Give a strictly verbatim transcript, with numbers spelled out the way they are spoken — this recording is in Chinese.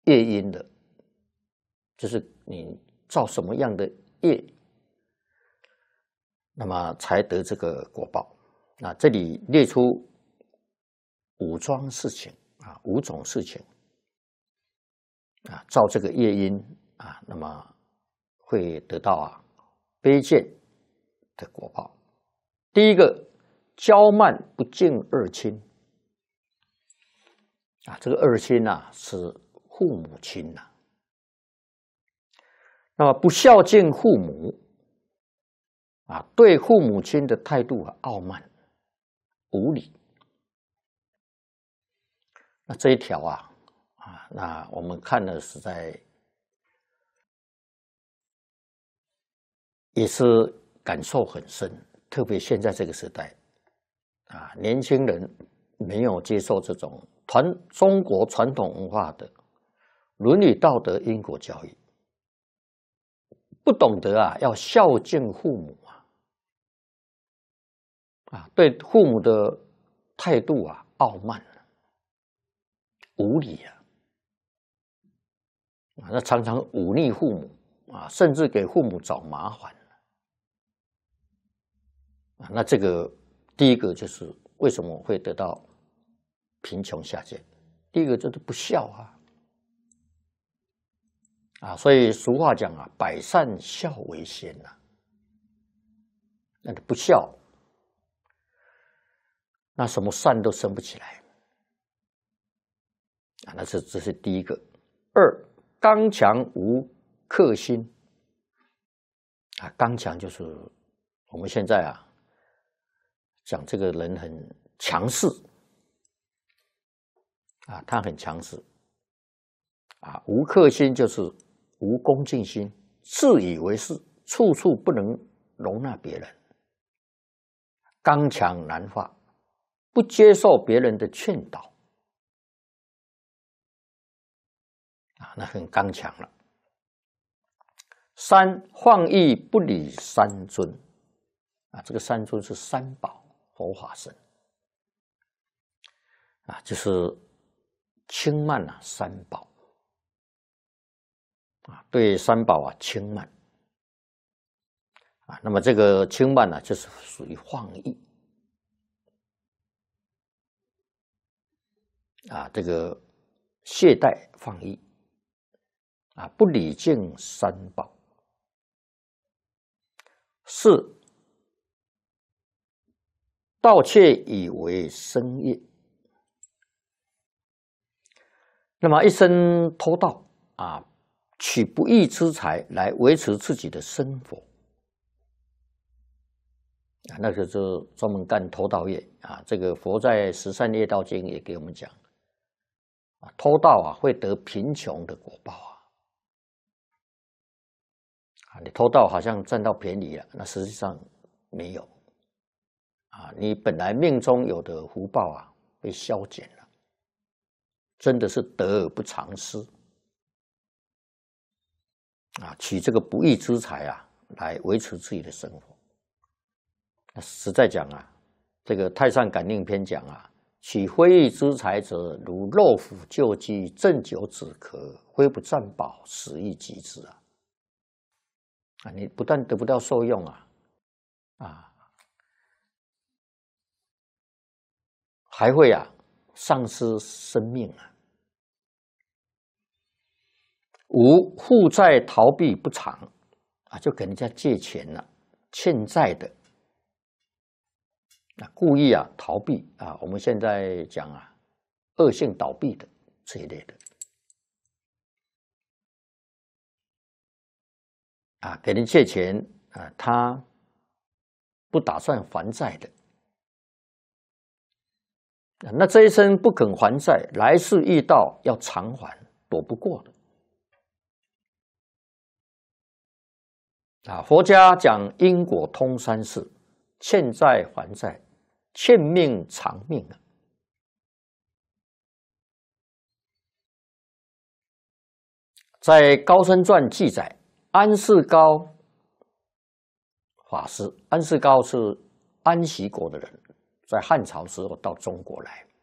业因的，就是你造什么样的业，那么才得这个果报。那这里列出五桩事情啊，五种事情啊，造这个业因啊，那么会得到啊卑贱的果报。第一个，骄慢不敬二亲啊，这个二亲啊是父母亲呐、啊。那么不孝敬父母啊，对父母亲的态度啊傲慢无礼。那这一条啊啊，那我们看了实在也是感受很深，特别现在这个时代啊，年轻人没有接受这种传中国传统文化的伦理道德因果教育，不懂得啊要孝敬父母啊，啊对父母的态度啊傲慢无礼啊，啊那常常忤逆父母啊，甚至给父母找麻烦啊。那这个第一个就是为什么会得到贫穷下贱？第一个就是不孝啊，啊，所以俗话讲啊，百善孝为先呐、啊。那不孝，那什么善都生不起来啊。那这这是第一个。二，刚强无克心啊，刚强就是我们现在啊讲这个人很强势啊，他很强势啊，无克心就是无恭敬心，自以为是，处处不能容纳别人，刚强难化，不接受别人的劝导啊，那很刚强了。三，放逸不理三尊啊，这个三尊是三宝佛法僧啊，就是轻慢啊三宝啊，对三宝啊轻慢啊，那么这个轻慢呢、啊，就是属于放逸啊，这个懈怠放逸啊，不礼敬三宝。四，盗窃以为生业，那么一生偷盗啊，取不义之财来维持自己的生活啊，那个就专门干偷盗业啊。这个佛在《十善业道经》也给我们讲啊，偷盗啊会得贫穷的果报啊。啊，你偷盗好像占到便宜了，那实际上没有啊，你本来命中有的福报啊被消减了，真的是得而不偿失啊！取这个不义之财啊来维持自己的生活。那实在讲啊，这个《太上感应篇》讲啊，取非义之财者，如肉腐旧鸡，鸩酒止渴，非不占宝，死亦及之啊！啊，你不但得不到受用啊，啊，还会啊丧失生命啊。五，负债逃避不偿啊，就给人家借钱了，欠债的，啊，故意啊逃避啊，我们现在讲啊，恶性倒闭的这一类的，啊，给人借钱啊，他不打算还债的，啊，那这一生不肯还债，来世遇到要偿还，躲不过的。啊，佛家讲因果通三世，欠债还债，欠命偿命啊。在《高僧传》记载，安世高法师，安世高是安息国的人，在汉朝时候到中国来，